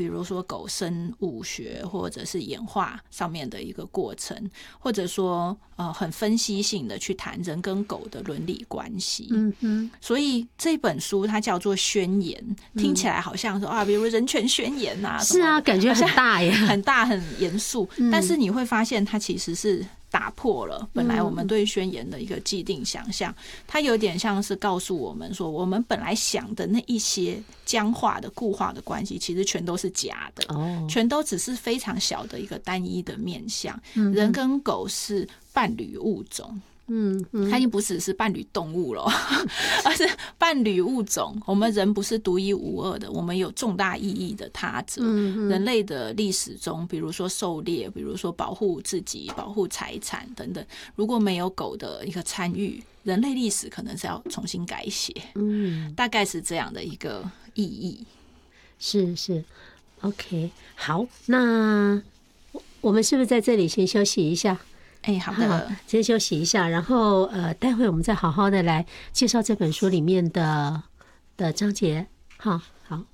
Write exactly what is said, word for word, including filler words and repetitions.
比如说狗生物学或者是演化上面的一个过程，或者说呃很分析性的去谈人跟狗的伦理关系。嗯嗯，所以这本书它叫做宣言，听起来好像说啊，比如人权宣言啊， 是啊，感觉很大耶， 很大很严肃，但是你会发现它其实是打破了本来我们对宣言的一个既定想象，它有点像是告诉我们说，我们本来想的那一些僵化的固化的关系，其实全都是假的，全都只是非常小的一个单一的面向。人跟狗是伴侣物种。嗯，它已经不只是伴侣动物了，而是伴侣物种。我们人不是独一无二的，我们有重大意义的他者。人类的历史中，比如说狩猎，比如说保护自己、保护财产等等，如果没有狗的一个参与，人类历史可能是要重新改写。嗯，大概是这样的一个意义。 是是 ，OK， 好，那我们是不是在这里先休息一下？ 哎，好的， 先休息一下，然后呃，待会我们再好好的来介绍这本书里面的的章节。好，好。